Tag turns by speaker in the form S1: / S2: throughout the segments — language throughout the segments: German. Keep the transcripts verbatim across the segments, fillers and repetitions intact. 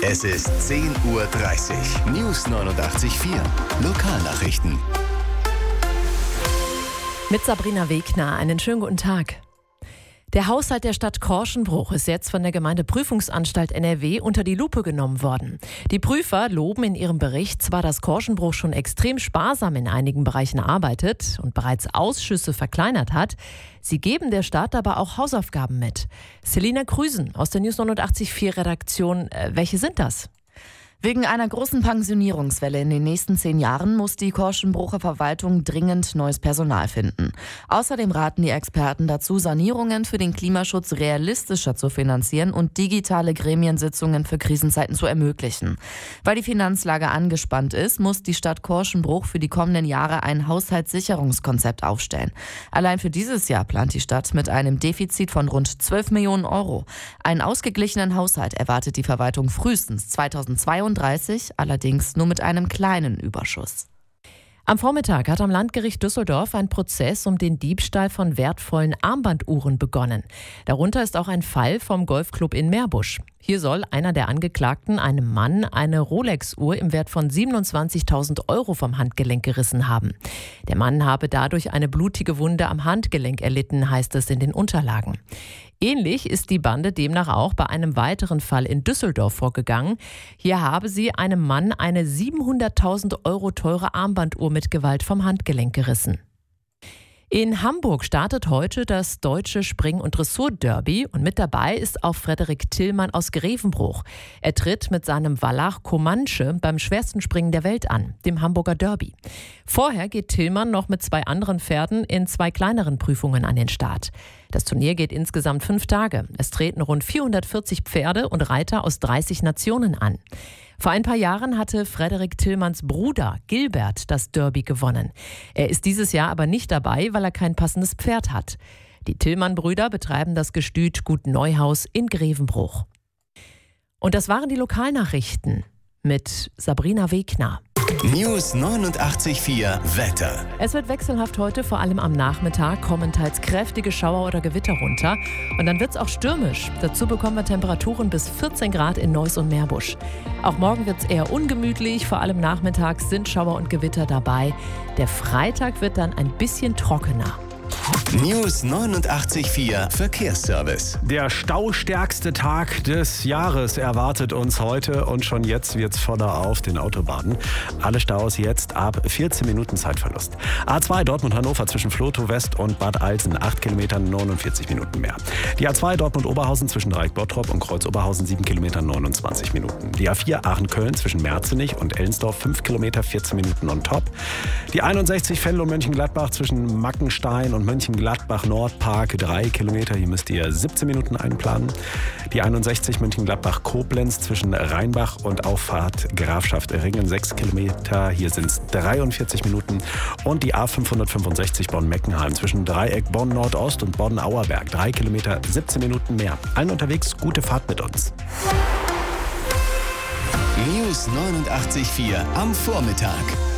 S1: Es ist zehn Uhr dreißig. News neunundachtzig Komma vier. Lokalnachrichten.
S2: Mit Sabrina Wegner, einen schönen guten Tag. Der Haushalt der Stadt Korschenbruch ist jetzt von der Gemeindeprüfungsanstalt N R W unter die Lupe genommen worden. Die Prüfer loben in ihrem Bericht zwar, dass Korschenbruch schon extrem sparsam in einigen Bereichen arbeitet und bereits Ausschüsse verkleinert hat. Sie geben der Stadt aber auch Hausaufgaben mit. Selina Krüsen aus der News neunundachtzig Komma vier Redaktion. Äh, welche sind das?
S3: Wegen einer großen Pensionierungswelle in den nächsten zehn Jahren muss die Korschenbrucher Verwaltung dringend neues Personal finden. Außerdem raten die Experten dazu, Sanierungen für den Klimaschutz realistischer zu finanzieren und digitale Gremiensitzungen für Krisenzeiten zu ermöglichen. Weil die Finanzlage angespannt ist, muss die Stadt Korschenbruch für die kommenden Jahre ein Haushaltssicherungskonzept aufstellen. Allein für dieses Jahr plant die Stadt mit einem Defizit von rund zwölf Millionen Euro. Einen ausgeglichenen Haushalt erwartet die Verwaltung frühestens zweitausendzweiunddreißig, allerdings nur mit einem kleinen Überschuss.
S2: Am Vormittag hat am Landgericht Düsseldorf ein Prozess um den Diebstahl von wertvollen Armbanduhren begonnen. Darunter ist auch ein Fall vom Golfclub in Meerbusch. Hier soll einer der Angeklagten einem Mann eine Rolex-Uhr im Wert von siebenundzwanzigtausend Euro vom Handgelenk gerissen haben. Der Mann habe dadurch eine blutige Wunde am Handgelenk erlitten, heißt es in den Unterlagen. Ähnlich ist die Bande demnach auch bei einem weiteren Fall in Düsseldorf vorgegangen. Hier habe sie einem Mann eine siebenhunderttausend Euro teure Armbanduhr mit Gewalt vom Handgelenk gerissen. In Hamburg startet heute das deutsche Spring- und Dressur-Derby und mit dabei ist auch Frederik Tillmann aus Grevenbruch. Er tritt mit seinem Wallach Comanche beim schwersten Springen der Welt an, dem Hamburger Derby. Vorher geht Tillmann noch mit zwei anderen Pferden in zwei kleineren Prüfungen an den Start. Das Turnier geht insgesamt fünf Tage. Es treten rund vierhundertvierzig Pferde und Reiter aus dreißig Nationen an. Vor ein paar Jahren hatte Frederik Tillmanns Bruder Gilbert das Derby gewonnen. Er ist dieses Jahr aber nicht dabei, weil er kein passendes Pferd hat. Die Tillmann-Brüder betreiben das Gestüt Gut Neuhaus in Grevenbruch. Und das waren die Lokalnachrichten mit Sabrina Wegner.
S1: News neunundachtzig Komma vier Wetter.
S2: Es wird wechselhaft heute, vor allem am Nachmittag, kommen teils kräftige Schauer oder Gewitter runter. Und dann wird es auch stürmisch. Dazu bekommen wir Temperaturen bis vierzehn Grad in Neuss und Meerbusch. Auch morgen wird es eher ungemütlich, vor allem nachmittags sind Schauer und Gewitter dabei. Der Freitag wird dann ein bisschen trockener.
S1: News neunundachtzig Komma vier Verkehrsservice.
S4: Der staustärkste Tag des Jahres erwartet uns heute und schon jetzt wird's voller auf den Autobahnen. Alle Staus jetzt ab vierzehn Minuten Zeitverlust. A zwei Dortmund-Hannover zwischen Vlotho West und Bad Alsen, acht Kilometer, neunundvierzig Minuten mehr. Die A zwei Dortmund-Oberhausen zwischen Dreieck-Bottrop und Kreuz-Oberhausen, sieben Kilometer, neunundzwanzig Minuten. Die A vier Aachen-Köln zwischen Merzenich und Ellensdorf, fünf Kilometer, vierzehn Minuten on top. Die einundsechzig Venlo-Mönchengladbach zwischen Mackenstein und Mönchengladbach-Nordpark, drei Kilometer, hier müsst ihr siebzehn Minuten einplanen. Die einundsechzig Mönchengladbach-Koblenz zwischen Rheinbach und Auffahrt Grafschaft Ringen, sechs Kilometer, hier sind es dreiundvierzig Minuten. Und die A fünfhundertfünfundsechzig Bonn-Meckenheim zwischen Dreieck Bonn-Nordost und Bonn-Auerberg, drei Kilometer, siebzehn Minuten mehr. Allen unterwegs, gute Fahrt mit uns.
S1: News neunundachtzig Komma vier am Vormittag.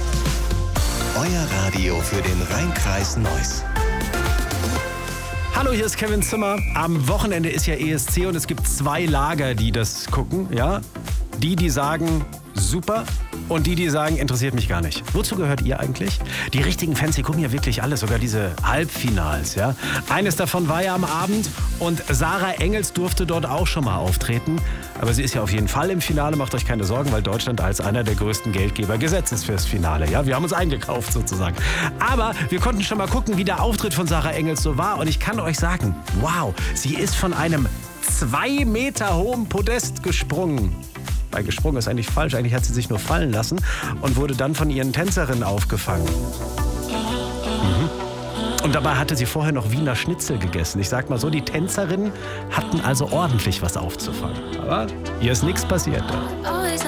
S1: Euer Radio für den Rheinkreis Neuss.
S4: Hallo, hier ist Kevin Zimmer. Am Wochenende ist ja E S C und es gibt zwei Lager, die das gucken. Ja? Die, die sagen, super, und die, die sagen, interessiert mich gar nicht. Wozu gehört ihr eigentlich? Die richtigen Fans, die gucken ja wirklich alles, sogar diese Halbfinals. Ja? Eines davon war ja am Abend und Sarah Engels durfte dort auch schon mal auftreten. Aber sie ist ja auf jeden Fall im Finale, macht euch keine Sorgen, weil Deutschland als einer der größten Geldgeber gesetzt ist fürs Finale. Ja? Wir haben uns eingekauft sozusagen. Aber wir konnten schon mal gucken, wie der Auftritt von Sarah Engels so war. Und ich kann euch sagen, wow, sie ist von einem zwei Meter hohen Podest gesprungen. Bei gesprungen ist eigentlich falsch, eigentlich hat sie sich nur fallen lassen und wurde dann von ihren Tänzerinnen aufgefangen. Mhm. Und dabei hatte sie vorher noch Wiener Schnitzel gegessen. Ich sag mal so, die Tänzerinnen hatten also ordentlich was aufzufangen. Aber hier ist nichts passiert.